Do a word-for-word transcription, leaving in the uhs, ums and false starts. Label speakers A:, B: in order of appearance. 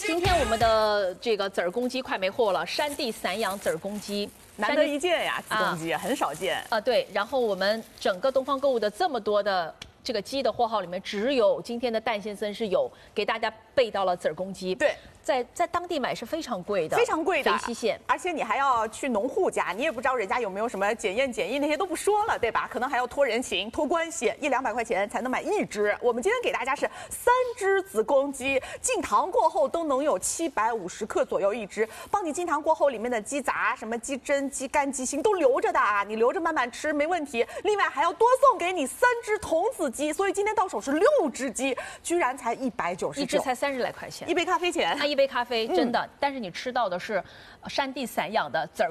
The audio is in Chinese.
A: 今天我们的这个籽儿公鸡快没货了，山地散养籽儿公鸡，
B: 难得一见呀，鸡公鸡、啊、很少见
A: 啊。对，然后我们整个东方购物的这么多的这个鸡的货号里面，只有今天的蛋先生是有给大家备到了籽儿公鸡。
B: 对。
A: 在在当地买是非常贵的，
B: 非常贵的
A: 肥西县，
B: 而且你还要去农户家，你也不知道人家有没有什么检验检疫那些都不说了，对吧？可能还要托人情、托关系，一两百块钱才能买一只。我们今天给大家是三只子公鸡，进糖过后都能有七百五十克左右一只，帮你进糖过后里面的鸡杂、什么鸡胗、鸡肝、鸡心都留着的啊，你留着慢慢吃没问题。另外还要多送给你三只童子鸡，所以今天到手是六只鸡，居然才一百九十九，
A: 一只才三十来块钱，
B: 一杯咖啡钱，
A: 那一杯咖啡真的。嗯 但是你吃到的是山地散养的籽儿。